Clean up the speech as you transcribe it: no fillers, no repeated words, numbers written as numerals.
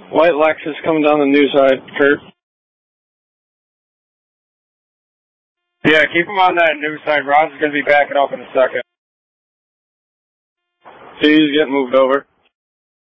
White Lexus coming down the new side, Kurt. Yeah, keep him on that new side. Ron's going to be backing up in a second. See, he's getting moved over.